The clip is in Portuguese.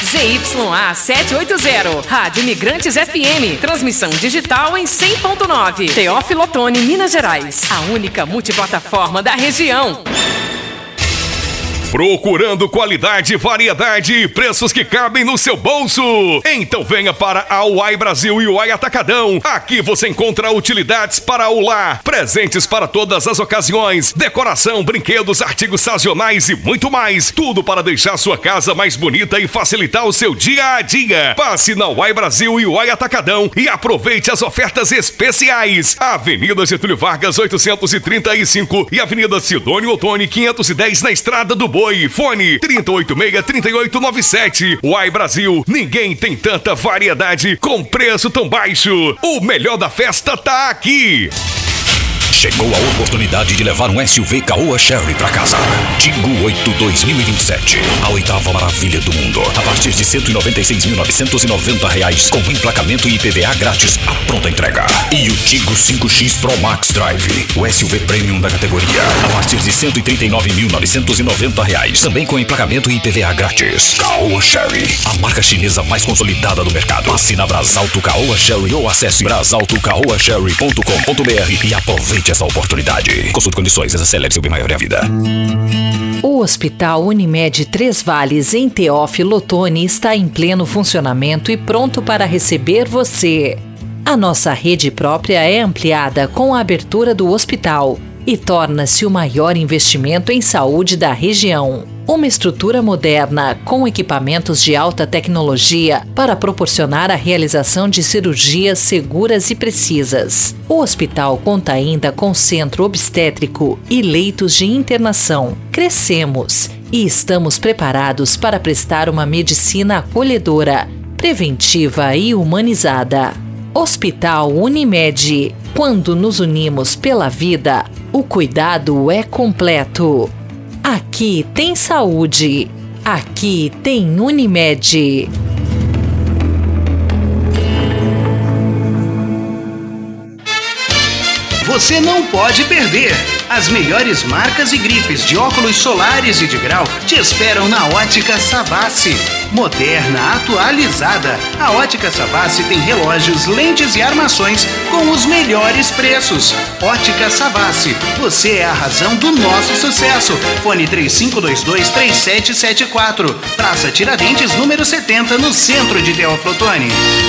ZYA 780, Rádio Imigrantes FM, transmissão digital em 100.9. Teófilo Otoni, Minas Gerais, a única multiplataforma da região. Procurando qualidade, variedade e preços que cabem no seu bolso? Então venha para a UAI Brasil e UAI Atacadão. Aqui você encontra utilidades para o lar, presentes para todas as ocasiões, decoração, brinquedos, artigos sazonais e muito mais. Tudo para deixar sua casa mais bonita e facilitar o seu dia a dia. Passe na UAI Brasil e UAI Atacadão e aproveite as ofertas especiais. Avenida Getúlio Vargas 835 e Avenida Sidônio Otoni 510 na Estrada do Boi. Fone 386-3897. UAI Brasil, ninguém tem tanta variedade com preço tão baixo. O melhor da festa tá aqui. Chegou a oportunidade de levar um SUV Caoa Chery para casa. Tigo 8 2027. A oitava maravilha do mundo. A partir de R$ 196.990 com emplacamento e IPVA grátis à pronta entrega. E o Tigo 5X Pro Max Drive, o SUV Premium da categoria, a partir de R$ 139.990, também com emplacamento e IPVA grátis. Caoa Chery, a marca chinesa mais consolidada do mercado. Passe na Brasalto Caoa Chery ou acesse brasaltocaoachery.com.br e aproveite essa oportunidade. Consulte condições, acelere seu bem maior é a vida. O Hospital Unimed Três Vales em Teófilo Otoni está em pleno funcionamento e pronto para receber você. A nossa rede própria é ampliada com a abertura do hospital e torna-se o maior investimento em saúde da região. Uma estrutura moderna com equipamentos de alta tecnologia para proporcionar a realização de cirurgias seguras e precisas. O hospital conta ainda com centro obstétrico e leitos de internação. Crescemos e estamos preparados para prestar uma medicina acolhedora, preventiva e humanizada. Hospital Unimed. Quando nos unimos pela vida, o cuidado é completo. Aqui tem saúde. Aqui tem Unimed. Você não pode perder! As melhores marcas e grifes de óculos solares e de grau te esperam na Ótica Savassi. Moderna, atualizada, a Ótica Savassi tem relógios, lentes e armações com os melhores preços. Ótica Savassi, você é a razão do nosso sucesso. Fone 3522-3774. Praça Tiradentes, número 70, no centro de Teófilo Otoni.